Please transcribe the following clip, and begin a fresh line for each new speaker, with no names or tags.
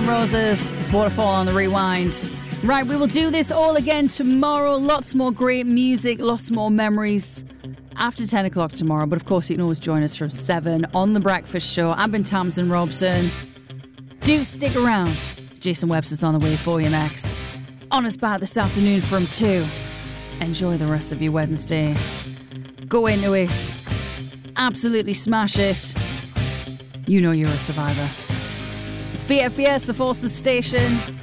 N' Roses. It's Waterfall on the Rewind. Right, we will do this all again tomorrow. Lots more great music, lots more memories after 10 o'clock tomorrow. But of course, you can always join us from 7 on The Breakfast Show. I've been Tamsin Robson. Do stick around. Jason Webster's on the way for you next. Honest Bat this afternoon from 2. Enjoy the rest of your Wednesday. Go into it. Absolutely smash it. You know you're a survivor. It's BFBS, the Forces Station.